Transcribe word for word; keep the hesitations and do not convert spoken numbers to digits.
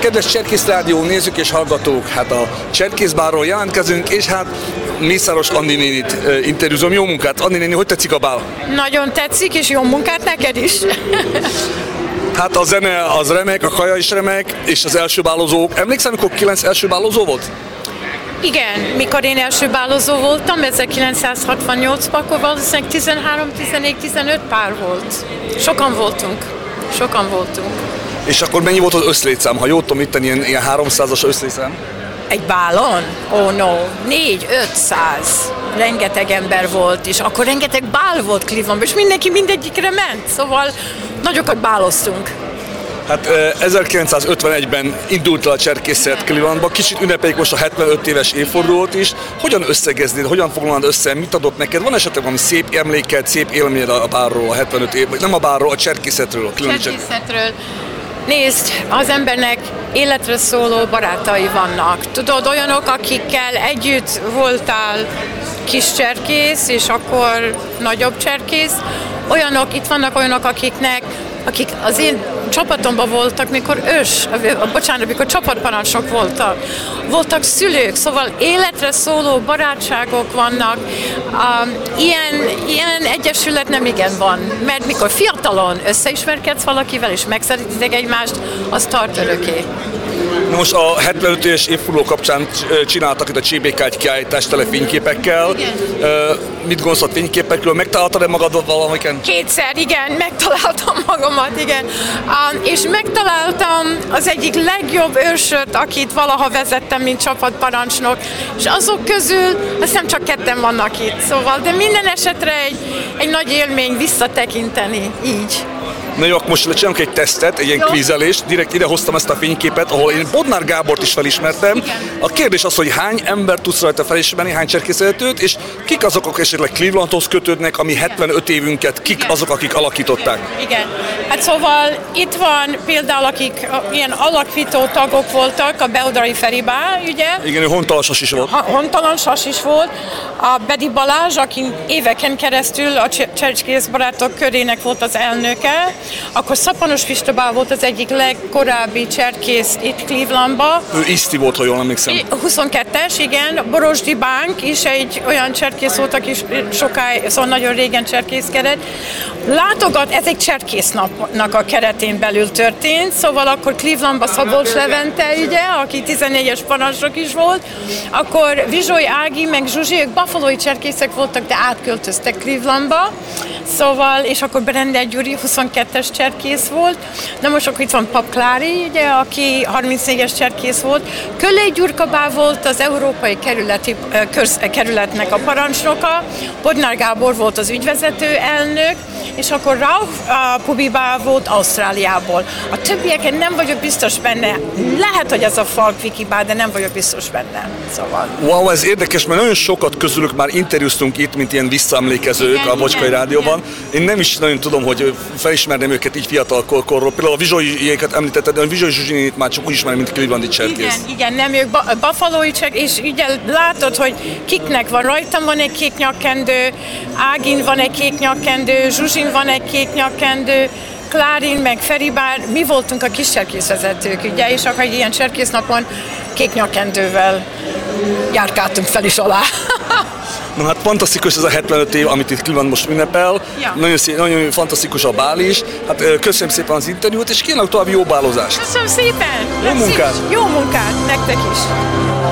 Kedves Cserkész Rádió nézők és hallgatók, hát a Cserkész Bárról jelentkezünk, és hát Mészáros Andi nénit uh, interjúzom. Jó munkát! Andi néni, hogy tetszik a bál? Nagyon tetszik, és jó munkát neked is! Hát a zene az remek, a kaja is remek, és az első bálozó. Emlékszem, amikor kilenc első bálozó volt? Igen, mikor én első bálozó voltam, ezerkilencszázhatvannyolcban, akkor valószínűleg tizenhárom, tizennégy, tizenöt pár volt. Sokan voltunk. Sokan voltunk. És akkor mennyi volt az összlétszám? Ha jól tudom, itten ilyen, ilyen háromszázas összlétszám? Egy bálon? Oh no, négy, ötszáz. Rengeteg ember volt, és akkor rengeteg bál volt Clevelandban, és mindenki mindegyikre ment, szóval nagyokat báloztunk. Hát ezerkilencszázötvenegyben indult el a cserkészet Clevelandba, kicsit ünnepeljük most a hetvenöt éves évfordulót is. Hogyan összegeznéd, hogyan foglalnád össze, mit adott neked? Van esetleg valami szép emléked, szép élményed a bárról, a hetvenöt év, nem a bárról, a cserkészetről, a Cleveland cserkészetről. Nézd, az embernek életre szóló barátai vannak. Tudod, olyanok, akikkel együtt voltál kis cserkész, és akkor nagyobb cserkész. Olyanok, itt vannak olyanok, akiknek, akik az én csapatomban voltak, mikor ős, bocsánat, mikor csapatparancsnok voltak. Voltak szülők, szóval életre szóló barátságok vannak. Um, ilyen, ilyen egyesület nem igen van, mert mikor fiatalon összeismerkedsz valakivel, és megszeretitek egymást, az tart örökké. Na most a hetvenöt éves évforduló kapcsán csináltak itt a cé bé ká egy kiállítást tele fényképekkel. Igen. Mit gondolsz a fényképekről? Megtaláltad-e magad valamiken? Kétszer, igen, megtaláltam magamat, igen. Um, és megtaláltam az egyik legjobb őrsöt, akit valaha vezettem, mint csapatparancsnok, és azok közül azt nem csak ketten vannak itt, szóval, de minden esetre egy, egy nagy élmény visszatekinteni, így. Na jó, akkor most csinálunk egy tesztet, egy ilyen kvízelést. Direkt ide hoztam ezt a fényképet, ahol én Bodnár Gábort is felismertem. Igen. A kérdés az, hogy hány ember tudsz rajta felismerni, hány cserkészvezetőt, és kik azok, akik esetleg Clevelandhoz kötődnek, ami hetvenöt évünket, kik Igen. azok, akik alakították? Igen. Igen. Hát szóval itt van például, akik ilyen alapító tagok voltak, a Beldari Feribá, ugye? Igen, ő hontalan sas is volt. Ha, hontalan sas is volt. A Bedi Balázs, aki éveken keresztül a Cserkész Barátok körének volt az elnöke. Akkor Szapanos Pista volt az egyik legkorábbi cserkész itt Clevelandba. Ő Iszti volt, ha jól emlékszem. huszonkettes, igen. Borosdi Bánk is egy olyan cserkész volt, aki sokáig, szóval nagyon régen cserkészkedett. Látogat, ez egy cserkésznapnak a keretén belül történt, szóval akkor Clevelandba Szabolcs Levente, ugye, aki tizennégyes parancsnok is volt, akkor Vizsoly Ági meg Zsuzsi, ők buffalói cserkészek voltak, de átköltöztek Clevelandba, szóval, és akkor Berendel Gyuri huszonkettes cserkész volt. Na most akkor itt van Pap Klári, ugye, aki harmincnégyes cserkész volt. Köllé Gyurka bá volt az Európai Kerületi, körsz, Kerületnek a parancsnoka, Bodnár Gábor volt az ügyvezető elnök, és akkor Rauf uh, Pubibá volt Ausztráliából. A többieken nem vagyok biztos benne. Lehet, hogy ez a Falk Vikibá, de nem vagyok biztos benne. Szóval. Wow, ez érdekes, mert nagyon sokat közülük már interjúztunk itt, mint ilyen visszaemlékezők igen, a Bocskai igen, Rádióban. Igen. Én nem is nagyon tudom, hogy felismerném őket így fiatal korról. Például a Vizsolyiéket említetted, de a Vizsolyi Zsuzsinit már csak úgy ismerem, mint Clevelandi cserkész. Igen, igen, nem, ők buffalói cserkész, és ugye látod, hogy kiknek van. Rajtam van egy kék nyakkendő, Ágin van egy kék nyakkendő, Zsuzsin van egy kék nyakkendő, Klárin, meg Feribár, mi voltunk a kis cserkészvezetők, ugye, és akkor egy ilyen cserkésznapon kék nyakkendővel járkáltunk fel is alá. Na hát fantasztikus ez a hetvenöt év, amit itt Cleveland most ünnepel. Ja. Nagyon, szép, nagyon fantasztikus a bál is. Hát köszönöm szépen az interjút, és kívánok további jó bálozást. Köszönöm szépen! Jó munkát! Jó munkát nektek is!